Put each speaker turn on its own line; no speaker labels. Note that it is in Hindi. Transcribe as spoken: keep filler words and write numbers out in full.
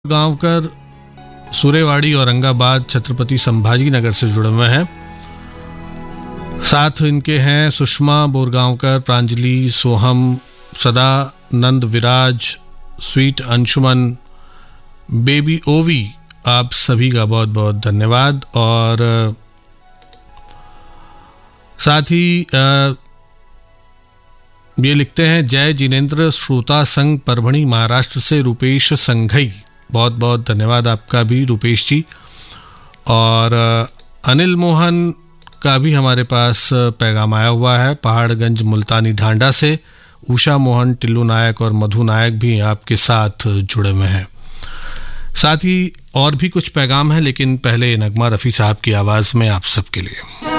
गांवकर सुरेवाड़ी औरंगाबाद छत्रपति संभाजी नगर से जुड़े हुए हैं। साथ इनके हैं सुषमा बोरगांवकर, प्रांजलि, सोहम, सदा नंद, विराज, स्वीट अंशुमन, बेबी ओवी। आप सभी का बहुत बहुत धन्यवाद। और साथ ही आ, ये लिखते हैं जय जिनेन्द्र, श्रोता संघ परभणी महाराष्ट्र से रूपेश संघई। बहुत बहुत धन्यवाद आपका भी रूपेश जी। और अनिल मोहन का भी हमारे पास पैगाम आया हुआ है पहाड़गंज मुल्तानी ढांडा से। उषा मोहन, टिल्लू नायक और मधु नायक भी आपके साथ जुड़े हुए हैं। साथ ही और भी कुछ पैगाम हैं, लेकिन पहले नगमा रफ़ी साहब की आवाज़ में आप सबके लिए।